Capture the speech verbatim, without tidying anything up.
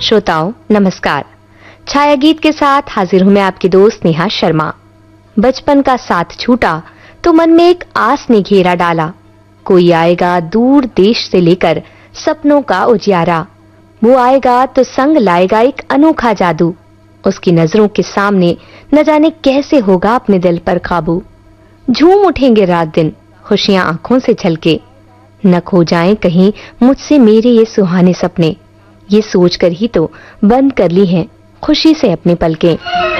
श्रोताओं नमस्कार। छाया गीत के साथ हाजिर हूं मैं आपकी दोस्त नेहा शर्मा। बचपन का साथ छूटा तो मन में एक आस ने घेरा डाला, कोई आएगा दूर देश से लेकर सपनों का उजियारा। वो आएगा तो संग लाएगा एक अनोखा जादू, उसकी नजरों के सामने न जाने कैसे होगा अपने दिल पर काबू। झूम उठेंगे रात दिन खुशियां आंखों से झलके, न खो जाएं कहीं मुझसे मेरे ये सुहाने सपने। ये सोचकर ही तो बंद कर ली हैं खुशी से अपने पलकें।